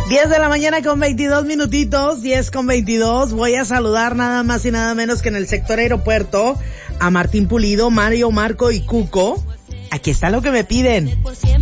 10 de la mañana con 22 minutitos, 10 con 22. Voy a saludar nada más y nada menos que en el sector aeropuerto a Martín Pulido, Mario, Marco y Cuco. Aquí está lo que me piden.